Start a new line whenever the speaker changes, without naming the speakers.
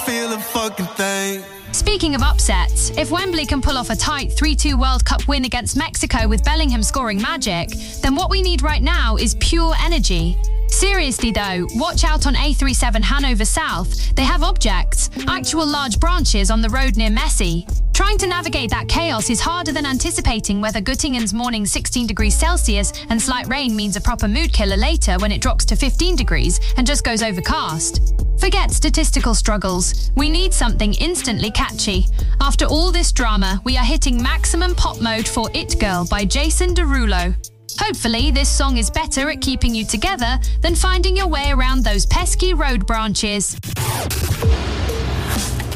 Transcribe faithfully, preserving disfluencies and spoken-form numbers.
feel a fucking thing.
Speaking of upsets, if Wembley can pull off a tight three two World Cup win against Mexico with Bellingham scoring magic, then what we need right now is pure energy. Seriously though, watch out on A thirty-seven Hanover South. They have objects, actual large branches on the road near Messi. Trying to navigate that chaos is harder than anticipating whether Göttingen's morning sixteen degrees Celsius and slight rain means a proper mood killer later when it drops to fifteen degrees and just goes overcast. Forget statistical struggles. We need something instantly catchy. After all this drama, we are hitting maximum pop mode for It Girl by Jason Derulo. Hopefully, this song is better at keeping you together than finding your way around those pesky road branches.